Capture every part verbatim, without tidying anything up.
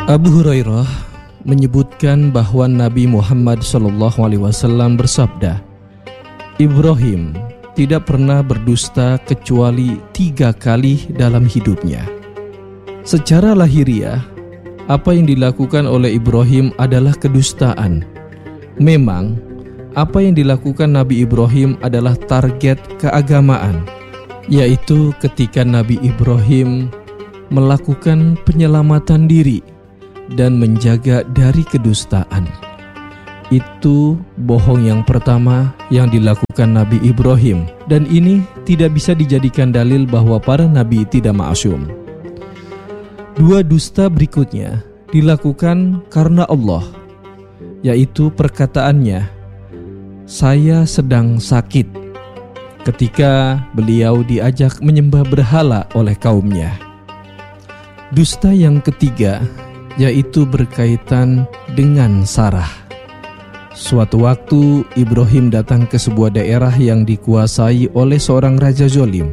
Abu Hurairah menyebutkan bahwa Nabi Muhammad shallallahu alaihi wasallam bersabda, Ibrahim tidak pernah berdusta kecuali tiga kali dalam hidupnya. Secara lahiriah, apa yang dilakukan oleh Ibrahim adalah kedustaan. Memang, apa yang dilakukan Nabi Ibrahim adalah target keagamaan, yaitu ketika Nabi Ibrahim melakukan penyelamatan diri dan menjaga dari kedustaan. Itu bohong yang pertama yang dilakukan Nabi Ibrahim, dan ini tidak bisa dijadikan dalil bahwa para nabi tidak ma'sum. Dua dusta berikutnya dilakukan karena Allah, yaitu perkataannya, "Saya sedang sakit," ketika beliau diajak menyembah berhala oleh kaumnya. Dusta yang ketiga yaitu berkaitan dengan Sarah. Suatu waktu Ibrahim datang ke sebuah daerah yang dikuasai oleh seorang raja zalim.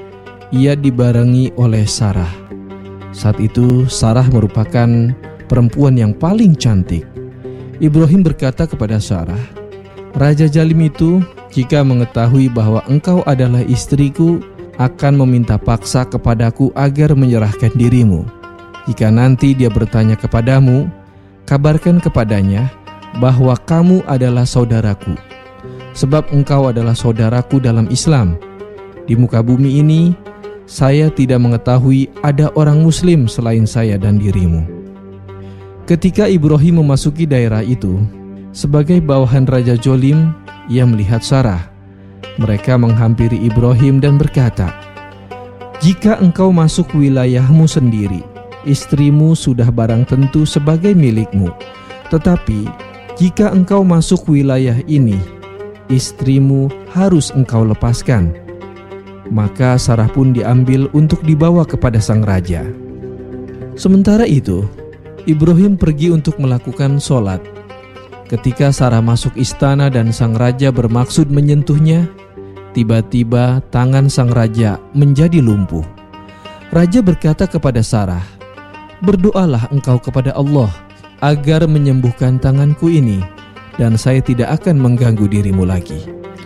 Ia dibarengi oleh Sarah. Saat itu Sarah merupakan perempuan yang paling cantik. Ibrahim berkata kepada Sarah, "Raja zalim itu jika mengetahui bahwa engkau adalah istriku, akan meminta paksa kepadaku agar menyerahkan dirimu. Jika nanti dia bertanya kepadamu, kabarkan kepadanya bahwa kamu adalah saudaraku, sebab engkau adalah saudaraku dalam Islam. Di muka bumi ini, saya tidak mengetahui ada orang muslim selain saya dan dirimu." Ketika Ibrahim memasuki daerah itu, sebagai bawahan Raja Zolim, ia melihat Sarah. Mereka menghampiri Ibrahim dan berkata, "Jika engkau masuk wilayahmu sendiri, istrimu sudah barang tentu sebagai milikmu. Tetapi jika engkau masuk wilayah ini, istrimu harus engkau lepaskan." Maka Sarah pun diambil untuk dibawa kepada sang raja. Sementara itu, Ibrahim pergi untuk melakukan sholat. Ketika Sarah masuk istana dan sang raja bermaksud menyentuhnya, tiba-tiba tangan sang raja menjadi lumpuh. Raja berkata kepada Sarah, "Berdoalah engkau kepada Allah agar menyembuhkan tanganku ini, dan saya tidak akan mengganggu dirimu lagi."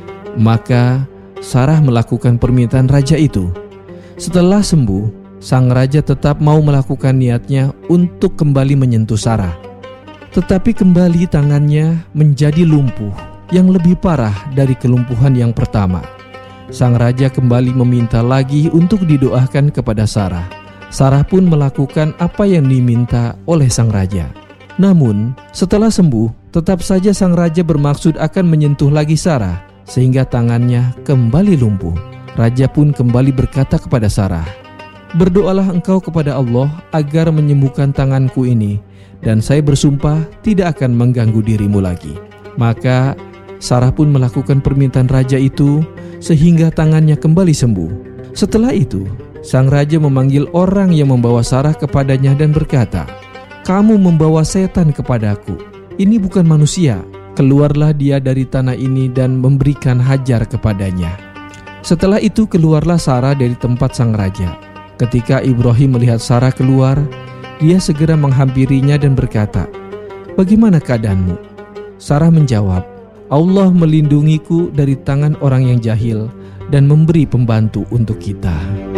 Maka Sarah melakukan permintaan raja itu. Setelah sembuh, sang raja tetap mau melakukan niatnya untuk kembali menyentuh Sarah. Tetapi kembali tangannya menjadi lumpuh, yang lebih parah dari kelumpuhan yang pertama. Sang raja kembali meminta lagi untuk didoakan kepada Sarah. Sarah pun melakukan apa yang diminta oleh sang raja. Namun, setelah sembuh, tetap saja sang raja bermaksud akan menyentuh lagi Sarah, sehingga tangannya kembali lumpuh. Raja pun kembali berkata kepada Sarah, "Berdoalah engkau kepada Allah agar menyembuhkan tanganku ini, dan saya bersumpah tidak akan mengganggu dirimu lagi." Maka Sarah pun melakukan permintaan raja itu, sehingga tangannya kembali sembuh. Setelah itu, sang raja memanggil orang yang membawa Sarah kepadanya dan berkata, "Kamu membawa setan kepadaku. Ini bukan manusia. Keluarlah dia dari tanah ini," dan memberikan hajar kepadanya. Setelah itu keluarlah Sarah dari tempat sang raja. Ketika Ibrahim melihat Sarah keluar, dia segera menghampirinya dan berkata, "Bagaimana keadaanmu?" Sarah menjawab, "Allah melindungiku dari tangan orang yang jahil dan memberi pembantu untuk kita."